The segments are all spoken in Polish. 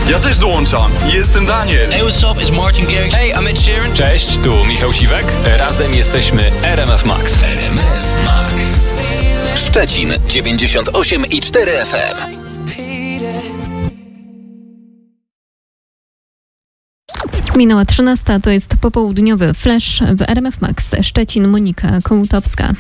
Ja też dołączam. Jestem Daniel. Hey, what's up? It's Martin Garrix. Hey, I'm Ed Sheeran. Cześć, tu Michał Siwek. Razem jesteśmy RMF Max. RMF Max. Szczecin 98,4 FM. Minęła 13, to jest popołudniowy flash w RMF Max. Szczecin, Monika Kołutowska.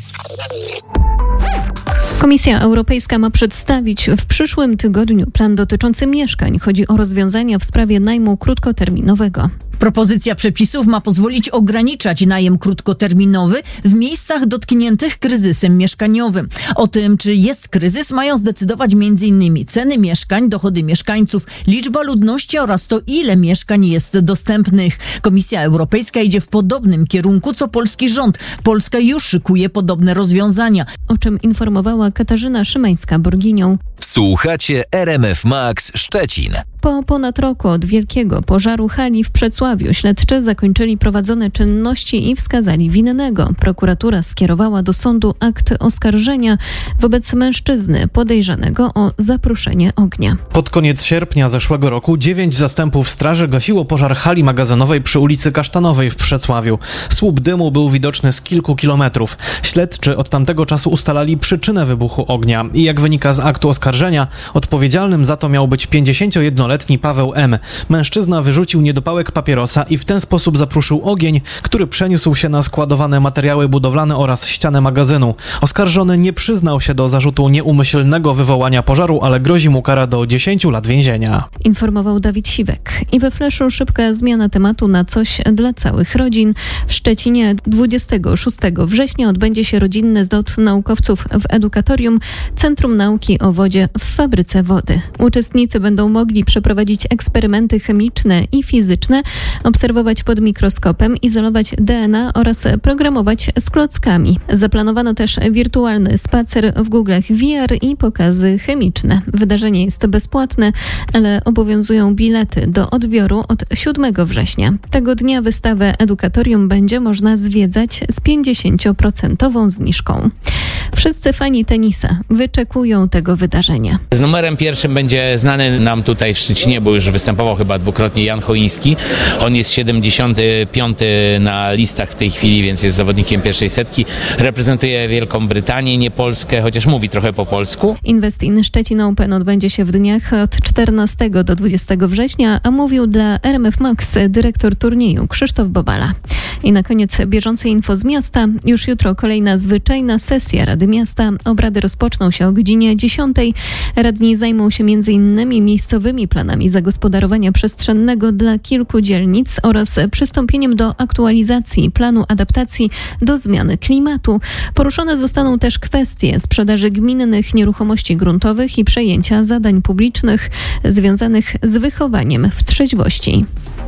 Komisja Europejska ma przedstawić w przyszłym tygodniu plan dotyczący mieszkań. Chodzi o rozwiązania w sprawie najmu krótkoterminowego. Propozycja przepisów ma pozwolić ograniczać najem krótkoterminowy w miejscach dotkniętych kryzysem mieszkaniowym. O tym, czy jest kryzys, mają zdecydować m.in. ceny mieszkań, dochody mieszkańców, liczba ludności oraz to, ile mieszkań jest dostępnych. Komisja Europejska idzie w podobnym kierunku, co polski rząd. Polska już szykuje podobne rozwiązania. O czym informowała Katarzyna Szymańska-Borginią. Słuchacie RMF Max Szczecin. Po ponad roku od wielkiego pożaru hali w Przecławiu śledczy zakończyli prowadzone czynności i wskazali winnego. Prokuratura skierowała do sądu akt oskarżenia wobec mężczyzny podejrzanego o zaproszenie ognia. Pod koniec sierpnia zeszłego roku 9 zastępów straży gasiło pożar hali magazynowej przy ulicy Kasztanowej w Przecławiu. Słup dymu był widoczny z kilku kilometrów. Śledczy od tamtego czasu ustalali przyczynę wybuchu ognia i jak wynika z aktu oskarżenia, odpowiedzialnym za to miał być 51-letni Paweł M. Mężczyzna wyrzucił niedopałek papierosa i w ten sposób zapruszył ogień, który przeniósł się na składowane materiały budowlane oraz ścianę magazynu. Oskarżony nie przyznał się do zarzutu nieumyślnego wywołania pożaru, ale grozi mu kara do 10 lat więzienia. Informował Dawid Siwek. I we flashu szybka zmiana tematu na coś dla całych rodzin. W Szczecinie 26 września odbędzie się rodzinny zlot naukowców w edukatorium Centrum Nauki o Wodzie w Fabryce Wody. Uczestnicy będą mogli przeprowadzić eksperymenty chemiczne i fizyczne, obserwować pod mikroskopem, izolować DNA oraz programować z klockami. Zaplanowano też wirtualny spacer w Google'ach VR i pokazy chemiczne. Wydarzenie jest bezpłatne, ale obowiązują bilety do odbioru od 7 września. Tego dnia wystawę edukatorium będzie można zwiedzać z 50% zniżką. Wszyscy fani tenisa wyczekują tego wydarzenia. Z numerem pierwszym będzie znany nam tutaj w Szczecinie, bo już występował chyba dwukrotnie, Jan Choiński. On jest 75 na listach w tej chwili, więc jest zawodnikiem pierwszej setki. Reprezentuje Wielką Brytanię, nie Polskę, chociaż mówi trochę po polsku. Invest in Szczecin Open odbędzie się w dniach od 14 do 20 września, a mówił dla RMF Max dyrektor turnieju Krzysztof Bobala. I na koniec bieżące info z miasta. Już jutro kolejna zwyczajna sesja Rady Miasta. Obrady rozpoczną się o godzinie 10. Radni zajmą się m.in. miejscowymi planami zagospodarowania przestrzennego dla kilku dzielnic oraz przystąpieniem do aktualizacji planu adaptacji do zmiany klimatu. Poruszone zostaną też kwestie sprzedaży gminnych nieruchomości gruntowych i przejęcia zadań publicznych związanych z wychowaniem w trzeźwości.